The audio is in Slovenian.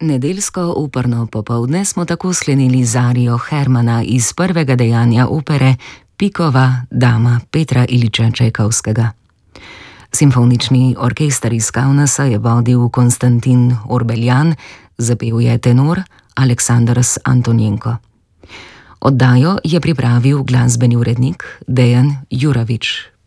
Nedeljsko operno popoldne smo tako sklenili z arijo Hermana iz prvega dejanja opere Pikova dama Petra Iljiča Čajkovskega. Simfonični orkester iz Kaunasa je vodil Konstantin Orbeljan, zapel je tenor Aleksandrs Antonjenko. Oddajo je pripravil glasbeni urednik Dejan Juravič,